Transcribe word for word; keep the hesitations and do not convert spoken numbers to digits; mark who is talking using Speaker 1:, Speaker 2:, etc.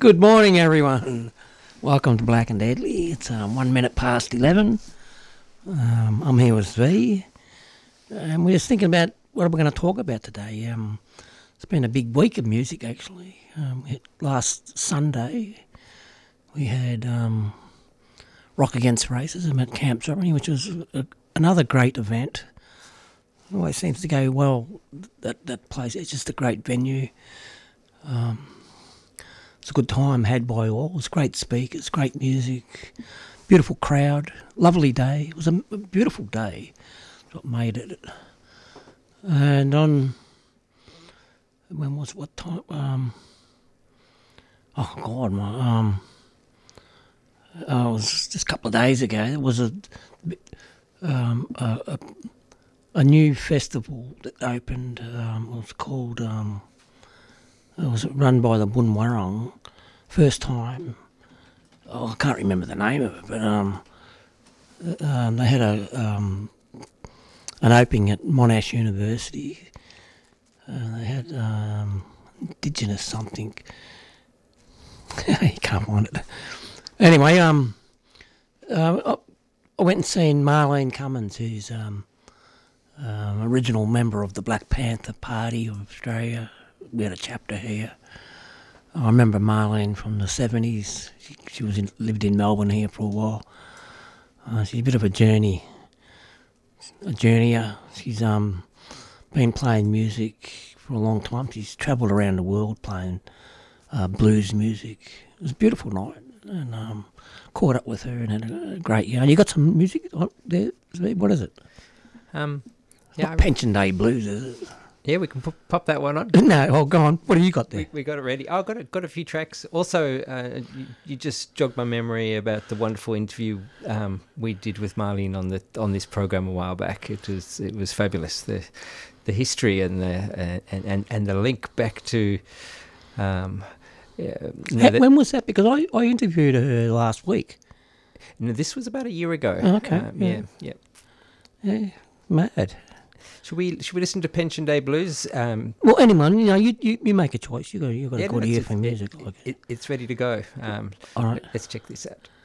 Speaker 1: Good morning, everyone. Welcome to Black and Deadly. It's um, one minute past eleven. Um, I'm here with V, and we're just thinking about what are we going to talk about today. Um, it's been a big week of music, actually. Um, it, last Sunday, we had um, Rock Against Racism at Camp Sovereignty, which was a, another great event. It always seems to go well. That that place, it's just a great venue. Um, it's a good time had by all. It's great speakers, great music, beautiful crowd, lovely day. It was a, a beautiful day. That's what made it. And on when was what time? Um, oh God, my um, uh, it was just a couple of days ago. It was a um a, a, a new festival that opened. Um, it was called um. It was run by the Bunwarong, first time. Oh, I can't remember the name of it, but um, um, they had a um, an opening at Monash University. Uh, they had um, Indigenous something. You can't find it. Anyway, um, uh, I went and seen Marlene Cummins, who's um, um, original member of the Black Panther Party of Australia. We had a chapter here. I remember Marlene from the seventies. She, she was in, lived in Melbourne here for a while. Uh, she's a bit of a journey, a journeyer. She's um been playing music for a long time. She's travelled around the world playing uh, blues music. It was a beautiful night, and um, caught up with her and had a, a great yarn. You got some music there? What is it?
Speaker 2: Um, yeah,
Speaker 1: Not Pension Day Blues, is it?
Speaker 2: Yeah, we can pop, pop that one on.
Speaker 1: No, oh, go on. What have you got there?
Speaker 2: We, we got it ready. Oh, got it, got a few tracks. Also, uh, you, you just jogged my memory about the wonderful interview um, we did with Marlene on the on this program a while back. It was it was fabulous. The the history and the uh, and, and and the link back to. Um, yeah, you know,
Speaker 1: Hey,
Speaker 2: that,
Speaker 1: when was that? Because I, I interviewed her last week.
Speaker 2: no, this was about a year ago.
Speaker 1: Oh, okay.
Speaker 2: Um,
Speaker 1: yeah.
Speaker 2: yeah, yeah.
Speaker 1: Yeah, mad.
Speaker 2: Should we should we listen to Pension Day Blues? Um,
Speaker 1: Well, anyone, you know, you you, you make a choice. You got you got
Speaker 2: yeah,
Speaker 1: a
Speaker 2: no,
Speaker 1: good
Speaker 2: it's-
Speaker 1: ear for
Speaker 2: it-
Speaker 1: music. Like it.
Speaker 2: it, it's ready to go. Um,
Speaker 1: All right.
Speaker 2: Let's check this out.